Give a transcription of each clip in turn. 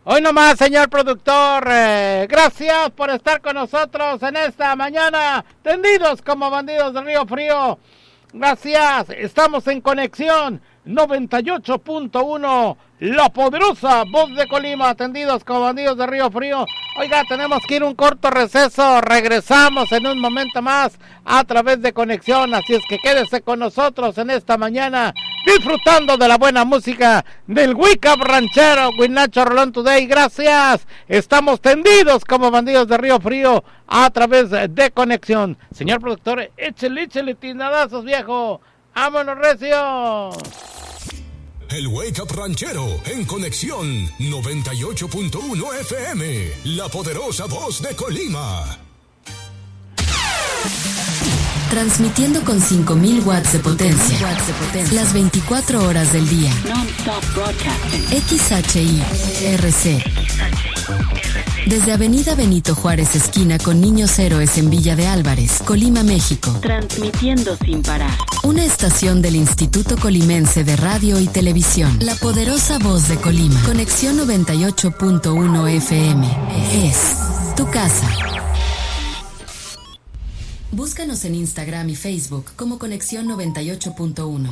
Hoy nomás, señor productor, gracias por estar con nosotros en esta mañana, tendidos como bandidos del Río Frío. Gracias, estamos en conexión 98.1, la poderosa voz de Colima, tendidos como bandidos de Río Frío. Oiga, tenemos que ir a un corto receso, regresamos en un momento más a través de conexión, así es que quédese con nosotros en esta mañana, disfrutando de la buena música del Wake Up Ranchero, with Nacho Rolón Today. Gracias, estamos tendidos como bandidos de Río Frío a través de conexión. Señor productor, échele tindadazos, viejo. ¡Vámonos, recio! El Wake Up Ranchero en conexión 98.1 FM, la poderosa voz de Colima. Transmitiendo con 5,000 watts de potencia, las 24 horas del día. XHI-RC. Desde Avenida Benito Juárez, esquina con Niños Héroes en Villa de Álvarez, Colima, México. Transmitiendo sin parar. Una estación del Instituto Colimense de Radio y Televisión. La poderosa voz de Colima. Conexión 98.1 FM. Es tu casa. Búscanos en Instagram y Facebook como Conexión 98.1.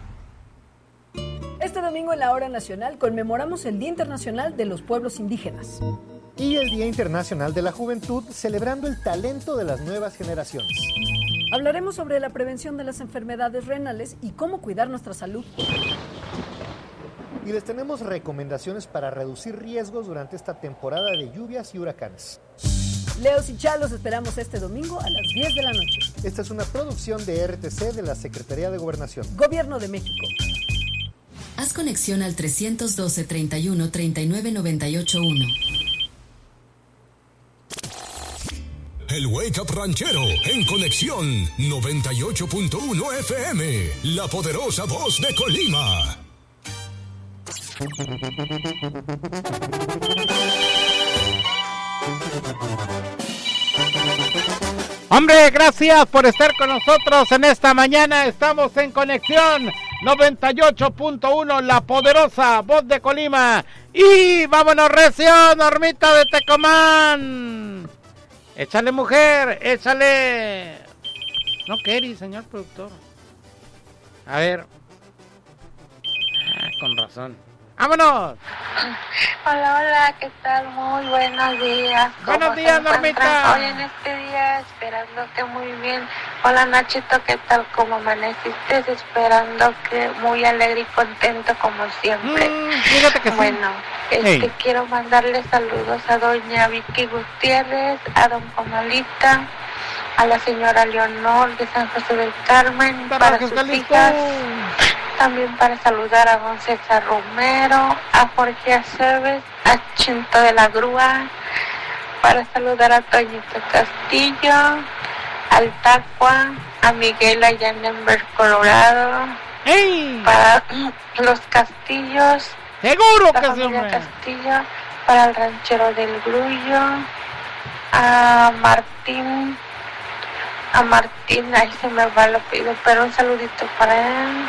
Este domingo en la Hora Nacional conmemoramos el Día Internacional de los Pueblos Indígenas. Y el Día Internacional de la Juventud, celebrando el talento de las nuevas generaciones. Hablaremos sobre la prevención de las enfermedades renales y cómo cuidar nuestra salud. Y les tenemos recomendaciones para reducir riesgos durante esta temporada de lluvias y huracanes. Leos y Chalos esperamos este domingo a las 10 de la noche. Esta es una producción de RTC de la Secretaría de Gobernación. Gobierno de México. Haz conexión al 312-31-39-98-1. El Wake Up Ranchero en conexión 98.1 FM, la poderosa voz de Colima. Hombre, gracias por estar con nosotros en esta mañana. Estamos en conexión 98.1, la poderosa voz de Colima. Y vámonos, recio, Normita de Tecomán. Échale, mujer, échale. No querí, señor productor. A ver. Con razón. ¡Vámonos! Hola, ¿qué tal? Muy buenos días. Buenos días, Normita. Hoy en este día, esperando que muy bien. Hola, Nachito, ¿qué tal? ¿Cómo amaneciste? Esperando que muy alegre y contento como siempre. Fíjate que bueno, sí. Quiero mandarle saludos a doña Vicky Gutiérrez, a don Comalita, a la señora Leonor de San José del Carmen, para sus hijas. También para saludar a don César Romero, a Jorge Aceves, a Chinto de la Grúa, para saludar a Toñito Castillo, al Tacua, a Miguel allá en Denver, Colorado, para los Castillos, seguro la que familia sí, Castillo, para el ranchero del Grullo, a Martín, ahí se me va, lo pido, pero un saludito para él.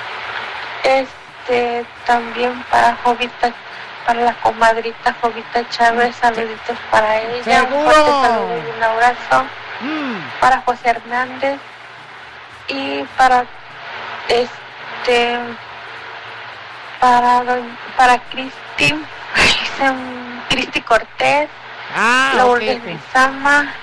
También para Jovita, para la comadrita Jovita Chávez, saluditos para ella, un fuerte saludo y un abrazo. Para José Hernández y para para Cristi Cortés, Lourdes Lizama,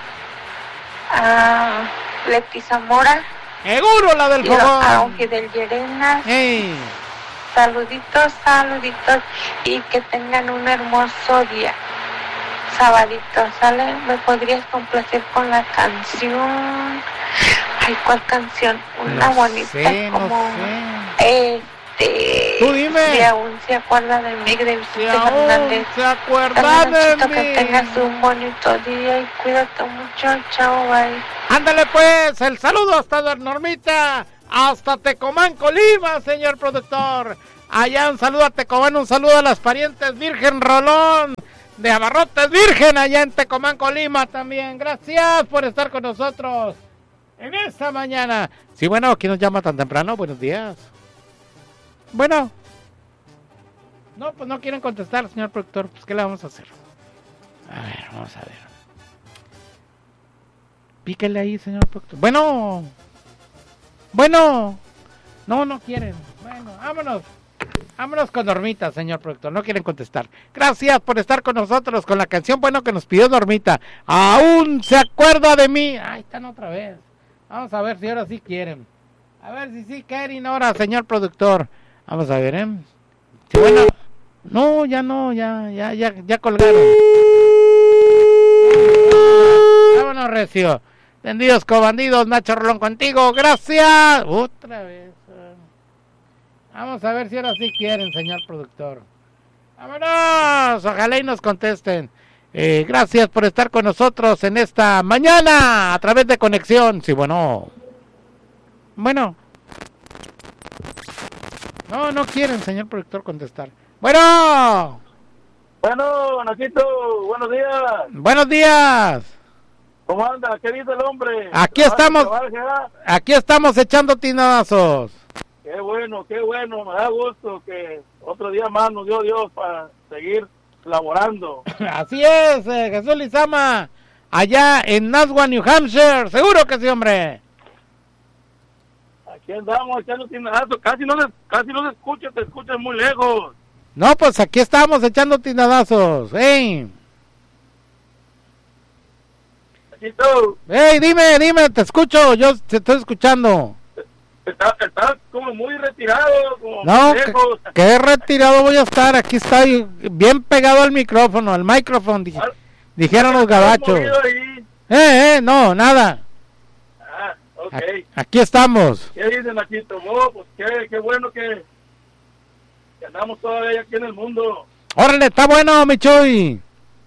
Leti Zamora, seguro la del fogón, a Don Fidel Llerenas. Saluditos y que tengan un hermoso día. Sabadito, ¿sale? ¿Me podrías complacer con la canción? Ay, ¿cuál canción? Una no bonita sé, como no sé. Tú dime. Si aún se acuerda de mí, de Vicente Fernández. Se acuerda de mí. Que tengas un bonito día y cuídate mucho. Chao, bye. Ándale pues, el saludo hasta Normita, hasta Tecomán, Colima, señor productor. Allá un saludo a Tecomán, un saludo a las parientes Virgen Rolón de Abarrotes Virgen allá en Tecomán, Colima también. Gracias por estar con nosotros en esta mañana. Sí, bueno, ¿quién nos llama tan temprano? Buenos días. Bueno. No, pues no quieren contestar, señor productor. Pues, ¿qué le vamos a hacer? A ver, vamos a ver. Píquele ahí, señor productor. Bueno. No quieren. Bueno, vámonos. Vámonos con Normita, señor productor. No quieren contestar. Gracias por estar con nosotros con la canción bueno que nos pidió Normita. Aún se acuerda de mí. Ahí están otra vez. Vamos a ver si ahora sí quieren. A ver si sí quieren ahora, señor productor. Vamos a ver, Sí, bueno. No, ya colgaron. Vámonos, recio. Tendidos con bandidos, Nacho Rolón contigo. Gracias. Otra vez. Vamos a ver si ahora sí quieren, señor productor. ¡Vámonos! Ojalá y nos contesten. Gracias por estar con nosotros en esta mañana a través de Conexión. Sí, bueno. No quieren, señor productor, contestar. Bueno, Nachito, buenos días. Buenos días. ¿Cómo anda? ¿Qué dice el hombre? Aquí estamos echando tinazos. Qué bueno, me da gusto que otro día más nos dio Dios para seguir laborando. Así es, Jesús Lizama, allá en Nashua, New Hampshire, seguro que sí, hombre. Aquí andamos echando tinazos, casi no se escucha, te escuchas muy lejos. No, pues aquí estamos echando tinazos, Dime, te escucho, yo te estoy escuchando. Estás como muy retirado, como no, muy lejos. ¿Qué retirado voy a estar? Aquí estoy bien pegado al micrófono, dijeron los gabachos. No, nada. Okay. Aquí estamos. ¿Qué dice Nachito? Pues qué bueno que andamos todavía aquí en el mundo. Órale, está bueno, mi Chuy.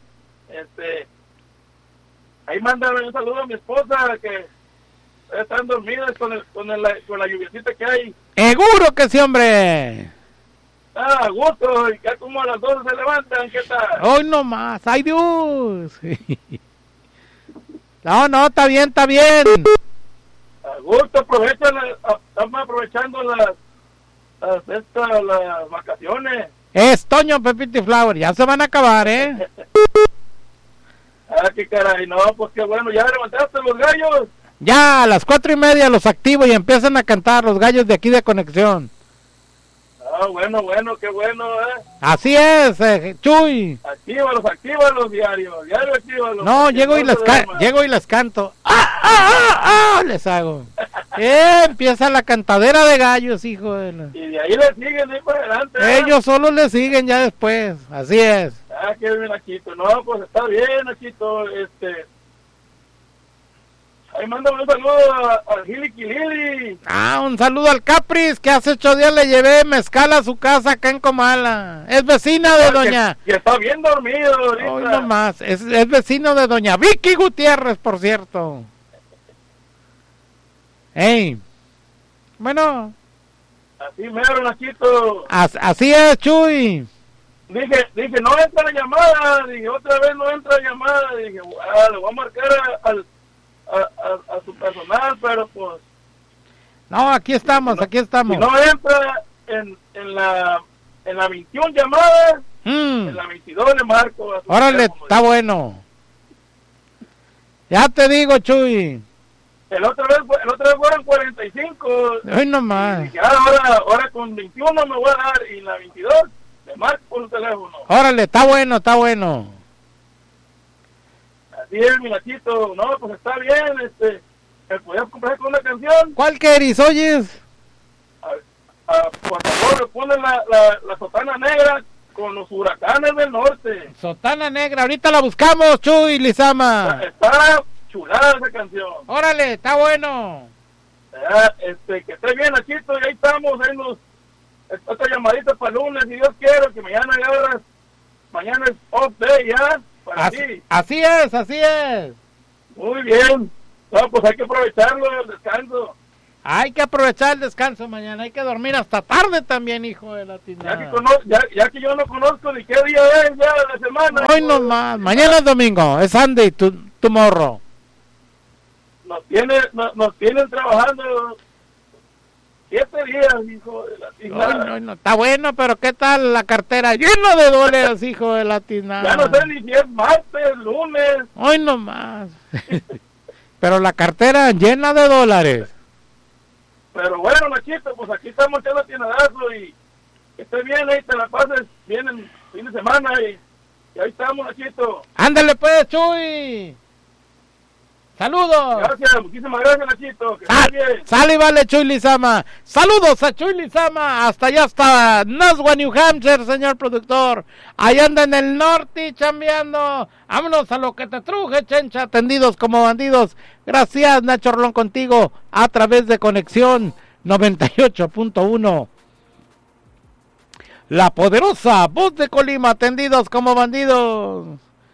Ahí mándame un saludo a mi esposa que están dormidas con la lluviecita que hay. Seguro que sí, hombre. A gusto, y ya como a las 12 se levantan, ¿qué tal? Hoy no más, ¡ay Dios! No, está bien. A gusto, estamos aprovechando las vacaciones. Es Toño, Pepito y Flower, ya se van a acabar, Qué caray, no, pues qué bueno, ¿ya levantaste los gallos? Ya, a las 4:30 los activo y empiezan a cantar los gallos de aquí de Conexión. Bueno, qué bueno, Así es, Chuy. Actívalos diario actívalos. No, llego y les canto. Les hago. Empieza la cantadera de gallos, hijo de la... Y de ahí le siguen, de ahí para adelante. Ellos solo le siguen ya después, así es. Qué bien, Nachito. No, pues está bien, Nachito. Ahí mándame un saludo al Giliquilili. Un saludo al Capris, que hace 8 días le llevé mezcal a su casa acá en Comala. Es vecina de doña... Que está bien dormido ahorita. Hoy nomás, es vecino de doña Vicky Gutiérrez, por cierto. Bueno. Así mero, Nachito. Así es, Chuy. Dije, no entra la llamada. Dije, otra vez no entra la llamada. Dije, le voy a marcar a su personal, pero pues... No, aquí estamos. Si no entra en la 21 llamada, en la 22 le marco. Órale, está bueno. Ya te digo, Chuy. El otra vez fueron 45. Hoy nomás. Y dije, ahora con 21 me voy a dar, y en la 22 le marco por un teléfono. Órale, está bueno. Así es, mi Nachito. No, pues está bien, ¿me podías comprar con una canción? ¿Cuál querís, oyes? Por favor, me ponen la Sotana Negra con los Huracanes del Norte. Sotana Negra, ahorita la buscamos, Chuy Lizama. Está chulada esa canción. Órale, está bueno. Que esté bien, Nachito, y ahí estamos, esta llamadita para lunes, si Dios quiere, que mañana agarras, mañana es off day ya, para ti. Así es. Muy bien. No, pues hay que aprovecharlo, el descanso. Hay que aprovechar el descanso mañana, hay que dormir hasta tarde también, hijo de la tienda. Ya que yo no conozco ni qué día es ya de la semana. Hoy nomás, mañana es domingo, es Sunday, tomorrow. Nos tienen trabajando 7 días, hijo de la tiznada. No, está bueno, pero ¿qué tal la cartera? Lleno de dólares, hijo de la tiznada. Ya no sé ni si es martes, lunes. Hoy nomás. Pero la cartera llena de dólares. Pero bueno, Nachito, pues aquí estamos echando tiznadazo y que estés bien ahí, te la pases bien el fin de semana y ahí estamos, Nachito. Ándale pues, Chuy. Saludos. Gracias, muchísimas gracias, Nachito. Que sale y vale, Chuy Lizama. Saludos a Chuy Lizama. Hasta allá está Nashua, New Hampshire, señor productor. Ahí anda en el norte chambeando. Vámonos a lo que te truje, Chencha. Atendidos como bandidos. Gracias, Nacho Rolón, contigo a través de Conexión 98.1. La poderosa voz de Colima. Atendidos como bandidos.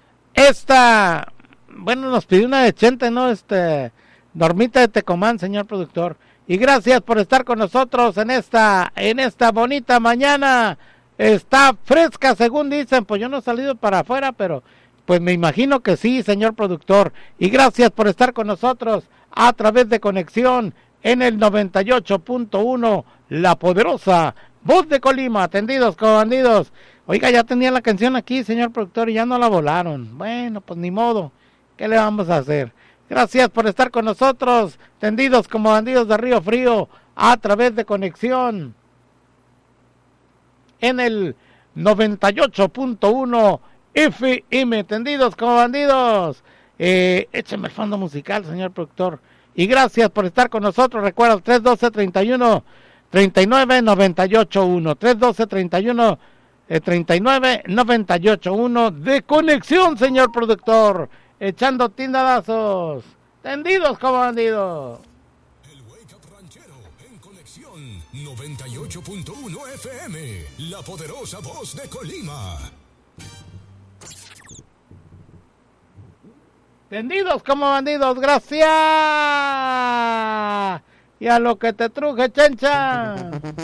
Bueno, nos pidió una de Chente, ¿no? Normita de Tecomán, señor productor. Y gracias por estar con nosotros en esta bonita mañana. Está fresca, según dicen. Pues yo no he salido para afuera, pero pues me imagino que sí, señor productor. Y gracias por estar con nosotros a través de Conexión en el 98.1. La poderosa voz de Colima. Atendidos como bandidos. Oiga, ya tenía la canción aquí, señor productor, y ya no la volaron. Bueno, pues ni modo. ¿Qué le vamos a hacer? Gracias por estar con nosotros, tendidos como bandidos de Río Frío, a través de Conexión en el 98.1 FM, tendidos como bandidos. Écheme el fondo musical, señor productor. Y gracias por estar con nosotros. Recuerda, 312-31-39-98-1. 312-31-39-98-1 de Conexión, señor productor. Echando tindadazos, tendidos como bandidos. El Wake Up Ranchero en Conexión 98.1 FM, la poderosa voz de Colima. Tendidos como bandidos, gracias. Y a lo que te truje, Chencha.